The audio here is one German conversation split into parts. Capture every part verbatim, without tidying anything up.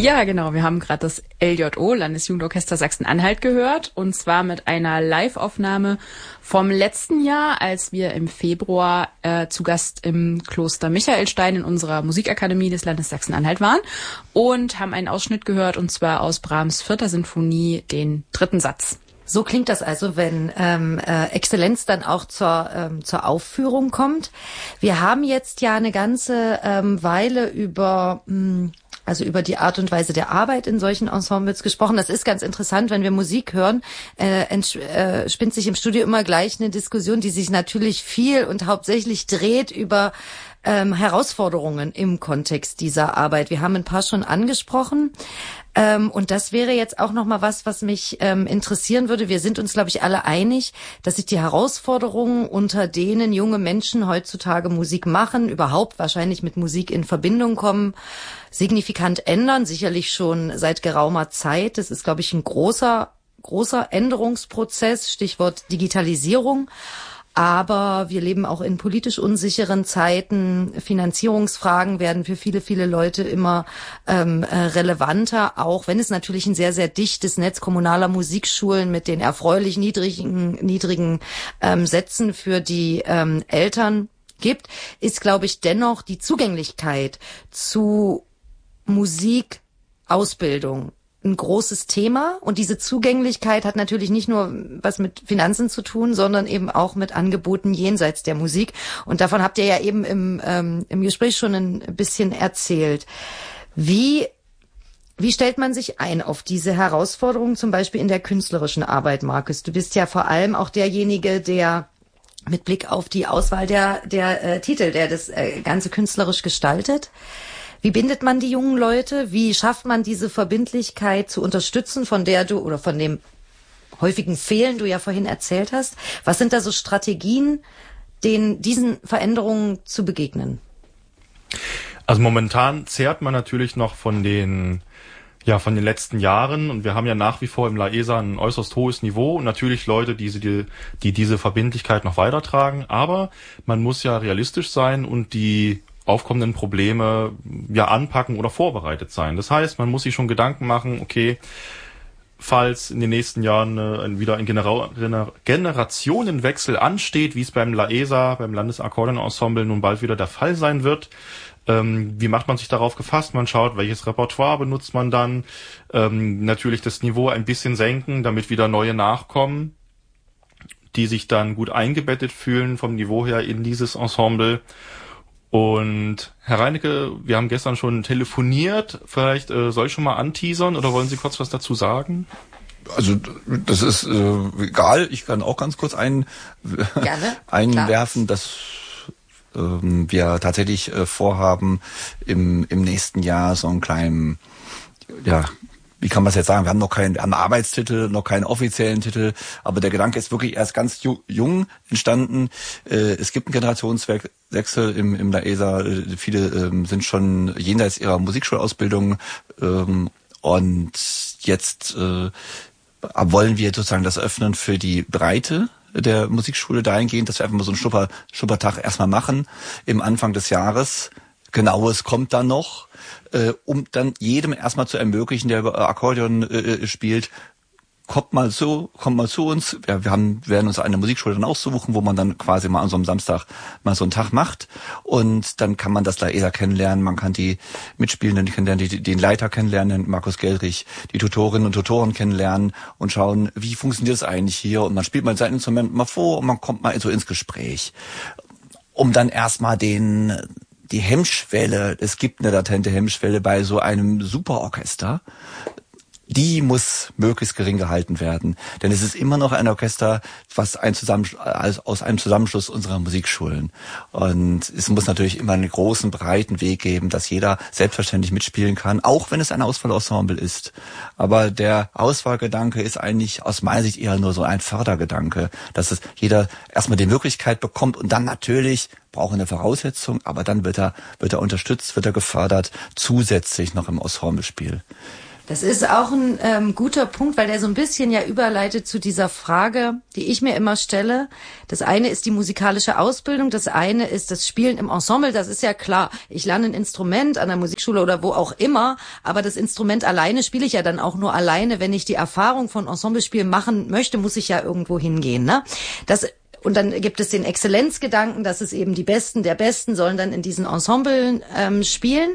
Ja, genau. Wir haben gerade das L J O, Landesjugendorchester Sachsen-Anhalt, gehört. Und zwar mit einer Live-Aufnahme vom letzten Jahr, als wir im Februar äh, zu Gast im Kloster Michaelstein in unserer Musikakademie des Landes Sachsen-Anhalt waren. Und haben einen Ausschnitt gehört, und zwar aus Brahms' Vierter Sinfonie, den dritten Satz. So klingt das also, wenn ähm, äh, Exzellenz dann auch zur ähm, zur Aufführung kommt. Wir haben jetzt ja eine ganze ähm, Weile über mh, also über die Art und Weise der Arbeit in solchen Ensembles gesprochen. Das ist ganz interessant, wenn wir Musik hören, äh, ents- äh, spinnt sich im Studio immer gleich eine Diskussion, die sich natürlich viel und hauptsächlich dreht über ähm, Herausforderungen im Kontext dieser Arbeit. Wir haben ein paar schon angesprochen. Ähm, und das wäre jetzt auch noch mal was, was mich ähm, interessieren würde. Wir sind uns, glaube ich, alle einig, dass sich die Herausforderungen, unter denen junge Menschen heutzutage Musik machen, überhaupt wahrscheinlich mit Musik in Verbindung kommen, signifikant ändern. Sicherlich schon seit geraumer Zeit. Das ist, glaube ich, ein großer, großer Änderungsprozess. Stichwort Digitalisierung. Aber wir leben auch in politisch unsicheren Zeiten. Finanzierungsfragen werden für viele, viele Leute immer ähm, äh, relevanter, auch wenn es natürlich ein sehr, sehr dichtes Netz kommunaler Musikschulen mit den erfreulich niedrigen, niedrigen ähm, Sätzen für die ähm, Eltern gibt, ist, glaube ich, dennoch die Zugänglichkeit zu Musikausbildung ein großes Thema, und diese Zugänglichkeit hat natürlich nicht nur was mit Finanzen zu tun, sondern eben auch mit Angeboten jenseits der Musik, und davon habt ihr ja eben im, ähm, im Gespräch schon ein bisschen erzählt. Wie Wie stellt man sich ein auf diese Herausforderungen, zum Beispiel in der künstlerischen Arbeit, Markus? Du bist ja vor allem auch derjenige, der mit Blick auf die Auswahl der, der äh, Titel, der das äh, Ganze künstlerisch gestaltet. Wie bindet man die jungen Leute? Wie schafft man diese Verbindlichkeit zu unterstützen, von der du, oder von dem häufigen Fehlen du ja vorhin erzählt hast? Was sind da so Strategien, denen diesen Veränderungen zu begegnen? Also momentan zehrt man natürlich noch von den ja von den letzten Jahren, und wir haben ja nach wie vor im LAESA ein äußerst hohes Niveau und natürlich Leute, die, die, die diese Verbindlichkeit noch weitertragen, aber man muss ja realistisch sein und die aufkommenden Probleme ja anpacken oder vorbereitet sein. Das heißt, man muss sich schon Gedanken machen, okay, falls in den nächsten Jahren äh, wieder ein Genera- Generationenwechsel ansteht, wie es beim LAESA, beim Landesakkordeonensemble nun bald wieder der Fall sein wird, ähm, wie macht man sich darauf gefasst? Man schaut, welches Repertoire benutzt man dann, ähm, natürlich das Niveau ein bisschen senken, damit wieder neue nachkommen, die sich dann gut eingebettet fühlen vom Niveau her in dieses Ensemble. Und Herr Reinecke, wir haben gestern schon telefoniert. Vielleicht äh, soll ich schon mal anteasern, oder wollen Sie kurz was dazu sagen? Also das ist äh, egal. Ich kann auch ganz kurz ein, Gerne, einwerfen, dass ähm, wir tatsächlich äh, vorhaben, im, im nächsten Jahr so einen kleinen, ja, wie kann man es jetzt sagen, wir haben noch keinen, wir haben einen Arbeitstitel, noch keinen offiziellen Titel, aber der Gedanke ist wirklich erst ganz ju- jung entstanden. Äh, es gibt einen Generationswechsel im, im LAESA, äh, viele ähm, sind schon jenseits ihrer Musikschulausbildung, ähm, und jetzt äh, wollen wir sozusagen das öffnen für die Breite der Musikschule dahingehend, dass wir einfach mal so einen Schnupper, Schnuppertag erstmal machen im Anfang des Jahres. Genaues kommt dann noch, äh, um dann jedem erstmal zu ermöglichen, der Akkordeon äh, spielt, kommt mal zu, kommt mal zu uns. Wir, wir haben, werden uns eine Musikschule dann aussuchen, wo man dann quasi mal an so einem Samstag mal so einen Tag macht, und dann kann man das LAESA kennenlernen, man kann die Mitspielenden kennenlernen, die, den Leiter kennenlernen, Markus Geldrich, die Tutorinnen und Tutoren kennenlernen und schauen, wie funktioniert das eigentlich hier, und man spielt mal sein Instrument mal vor und man kommt mal so ins Gespräch, um dann erstmal den die Hemmschwelle, es gibt eine latente Hemmschwelle bei so einem Superorchester, die muss möglichst gering gehalten werden. Denn es ist immer noch ein Orchester, was ein Zusammensch- aus einem Zusammenschluss unserer Musikschulen. Und es muss natürlich immer einen großen, breiten Weg geben, dass jeder selbstverständlich mitspielen kann, auch wenn es ein Auswahlensemble ist. Aber der Auswahlgedanke ist eigentlich aus meiner Sicht eher nur so ein Fördergedanke, dass es jeder erstmal die Möglichkeit bekommt, und dann natürlich braucht eine Voraussetzung, aber dann wird er, wird er unterstützt, wird er gefördert, zusätzlich noch im Ensemblespiel. Das ist auch ein ähm, guter Punkt, weil der so ein bisschen ja überleitet zu dieser Frage, die ich mir immer stelle. Das eine ist die musikalische Ausbildung, das eine ist das Spielen im Ensemble. Das ist ja klar, ich lerne ein Instrument an der Musikschule oder wo auch immer, aber das Instrument alleine spiele ich ja dann auch nur alleine. Wenn ich die Erfahrung von Ensemblespielen machen möchte, muss ich ja irgendwo hingehen, ne? Das Und dann gibt es den Exzellenzgedanken, dass es eben die Besten der Besten sollen dann in diesen Ensemblen ähm, spielen.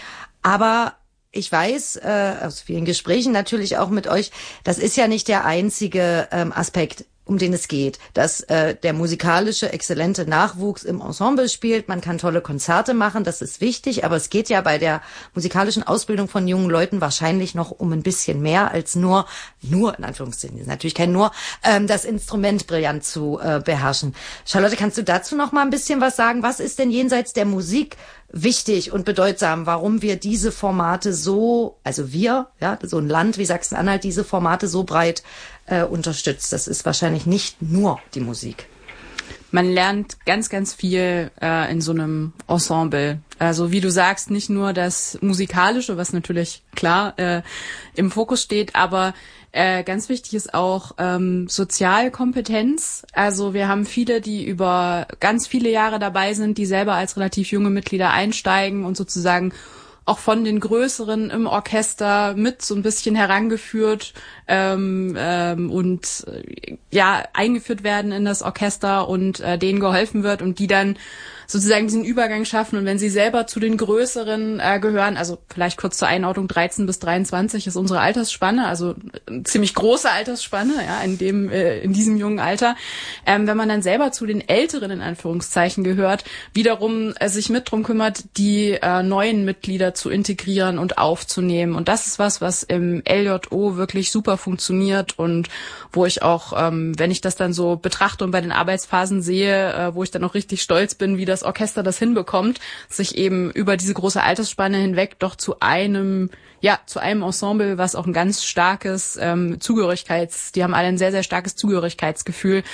Aber ich weiß äh, aus vielen Gesprächen natürlich auch mit euch, das ist ja nicht der einzige ähm, Aspekt, um den es geht, dass äh, der musikalische, exzellente Nachwuchs im Ensemble spielt. Man kann tolle Konzerte machen, das ist wichtig, aber es geht ja bei der musikalischen Ausbildung von jungen Leuten wahrscheinlich noch um ein bisschen mehr als nur, nur in Anführungszeichen, ist natürlich kein nur, ähm, das Instrument brillant zu äh, beherrschen. Charlotte, kannst du dazu noch mal ein bisschen was sagen? Was ist denn jenseits der Musik wichtig und bedeutsam, warum wir diese Formate so, also wir, ja, so ein Land wie Sachsen-Anhalt, diese Formate so breit äh, unterstützt? Das ist wahrscheinlich nicht nur die Musik. Man lernt ganz, ganz viel äh, in so einem Ensemble. Also wie du sagst, nicht nur das Musikalische, was natürlich klar äh, im Fokus steht, aber äh, ganz wichtig ist auch ähm, Sozialkompetenz. Also wir haben viele, die über ganz viele Jahre dabei sind, die selber als relativ junge Mitglieder einsteigen und sozusagen auch von den Größeren im Orchester mit so ein bisschen herangeführt ähm, ähm, und äh, ja eingeführt werden in das Orchester und äh, denen geholfen wird und die dann sozusagen diesen Übergang schaffen. Und wenn sie selber zu den Größeren äh, gehören, also vielleicht kurz zur Einordnung, dreizehn bis dreiundzwanzig ist unsere Altersspanne, also eine ziemlich große Altersspanne, ja, in dem äh, in diesem jungen Alter. Ähm, wenn man dann selber zu den Älteren in Anführungszeichen gehört, wiederum äh, sich mit drum kümmert, die äh, neuen Mitglieder zu integrieren und aufzunehmen. Und das ist was, was im L J O wirklich super funktioniert und wo ich auch, ähm, wenn ich das dann so betrachte und bei den Arbeitsphasen sehe, äh, wo ich dann auch richtig stolz bin, wie das Orchester das hinbekommt, sich eben über diese große Altersspanne hinweg doch zu einem, ja, zu einem Ensemble, was auch ein ganz starkes ähm, Zugehörigkeits, die haben alle ein sehr, sehr starkes Zugehörigkeitsgefühl,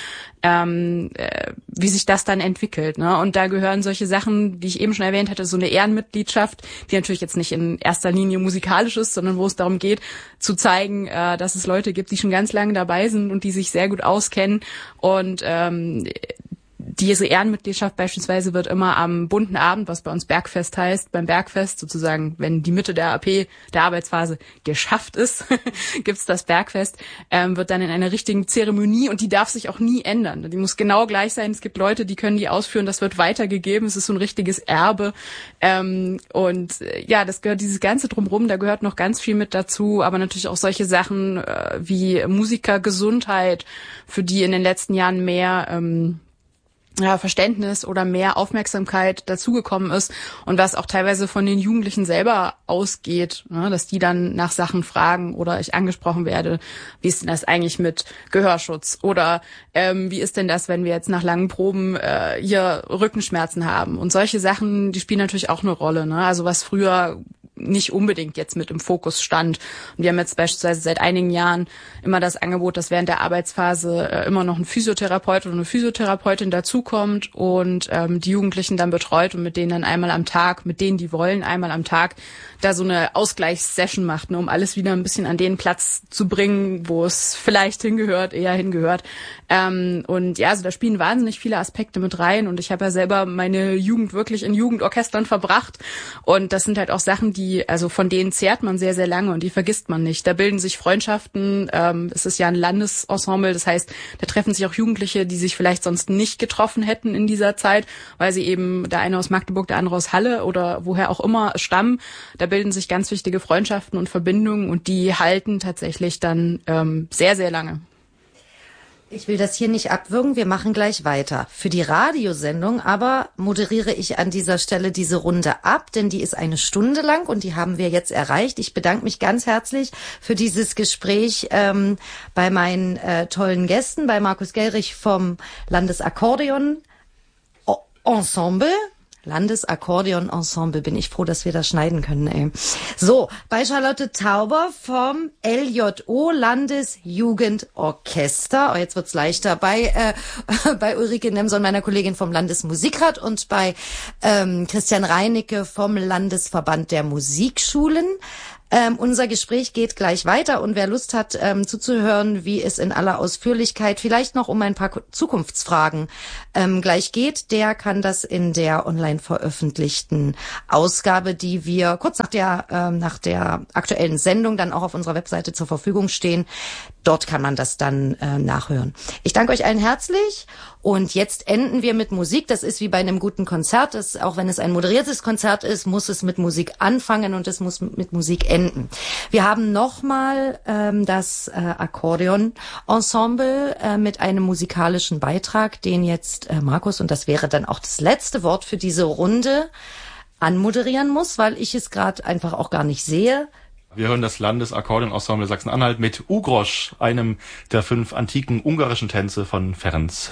ähm, äh, wie sich das dann entwickelt, ne? Und da gehören solche Sachen, die ich eben schon erwähnt hatte, so eine Ehrenmitgliedschaft, die natürlich jetzt nicht in erster Linie musikalisch ist, sondern wo es darum geht, zu zeigen, äh, dass es Leute gibt, die schon ganz lange dabei sind und die sich sehr gut auskennen und ähm, diese Ehrenmitgliedschaft beispielsweise wird immer am bunten Abend, was bei uns Bergfest heißt, beim Bergfest sozusagen, wenn die Mitte der A P, der Arbeitsphase geschafft ist, gibt's das Bergfest, ähm, wird dann in einer richtigen Zeremonie und die darf sich auch nie ändern. Die muss genau gleich sein. Es gibt Leute, die können die ausführen, das wird weitergegeben. Es ist so ein richtiges Erbe. Ähm, und äh, ja, das gehört dieses Ganze drumherum, da gehört noch ganz viel mit dazu, aber natürlich auch solche Sachen äh, wie Musikergesundheit, für die in den letzten Jahren mehr ähm, ja, Verständnis oder mehr Aufmerksamkeit dazugekommen ist und was auch teilweise von den Jugendlichen selber ausgeht, ne, dass die dann nach Sachen fragen oder ich angesprochen werde, wie ist denn das eigentlich mit Gehörschutz oder ähm, wie ist denn das, wenn wir jetzt nach langen Proben äh, hier Rückenschmerzen haben und solche Sachen, die spielen natürlich auch eine Rolle, ne? Also was früher nicht unbedingt jetzt mit im Fokus stand. Und wir haben jetzt beispielsweise seit einigen Jahren immer das Angebot, dass während der Arbeitsphase äh, immer noch ein Physiotherapeut oder eine Physiotherapeutin dazukommt und ähm, die Jugendlichen dann betreut und mit denen dann einmal am Tag, mit denen die wollen, einmal am Tag da so eine Ausgleichssession macht, ne, um alles wieder ein bisschen an den Platz zu bringen, wo es vielleicht hingehört, eher hingehört. Ähm, und ja, also da spielen wahnsinnig viele Aspekte mit rein und ich habe ja selber meine Jugend wirklich in Jugendorchestern verbracht und das sind halt auch Sachen, die, also von denen zehrt man sehr, sehr lange und die vergisst man nicht. Da bilden sich Freundschaften, ähm, es ist ja ein Landesensemble, das heißt, da treffen sich auch Jugendliche, die sich vielleicht sonst nicht getroffen hätten in dieser Zeit, weil sie eben der eine aus Magdeburg, der andere aus Halle oder woher auch immer stammen. Da bilden sich ganz wichtige Freundschaften und Verbindungen und die halten tatsächlich dann ähm, sehr, sehr lange. Ich will das hier nicht abwürgen, wir machen gleich weiter. Für die Radiosendung aber moderiere ich an dieser Stelle diese Runde ab, denn die ist eine Stunde lang und die haben wir jetzt erreicht. Ich bedanke mich ganz herzlich für dieses Gespräch ähm, bei meinen äh, tollen Gästen, bei Markus Gellrich vom Landesakkordeon Ensemble. Landesakkordeon-Ensemble, bin ich froh, dass wir das schneiden können, ey. So, bei Charlotte Tauber vom L J O Landesjugendorchester. Oh, jetzt wird's leichter. Bei, äh, bei Ulrike Nemson, meiner Kollegin vom Landesmusikrat und bei ähm, Christian Reinicke vom Landesverband der Musikschulen. Ähm, unser Gespräch geht gleich weiter und wer Lust hat, ähm, zuzuhören, wie es in aller Ausführlichkeit vielleicht noch um ein paar Zukunftsfragen ähm, gleich geht, der kann das in der online veröffentlichten Ausgabe, die wir kurz nach der ähm, nach der aktuellen Sendung dann auch auf unserer Webseite zur Verfügung stehen. Dort kann man das dann äh, nachhören. Ich danke euch allen herzlich und jetzt enden wir mit Musik. Das ist wie bei einem guten Konzert. Das, auch wenn es ein moderiertes Konzert ist, muss es mit Musik anfangen und es muss mit Musik enden. Wir haben nochmal ähm, das äh, Akkordeon-Ensemble äh, mit einem musikalischen Beitrag, den jetzt äh, Markus, und das wäre dann auch das letzte Wort für diese Runde, anmoderieren muss, weil ich es gerade einfach auch gar nicht sehe. Wir hören das Landesakkordeonensemble Sachsen-Anhalt mit Ugrosch, einem der fünf antiken ungarischen Tänze von Ferenc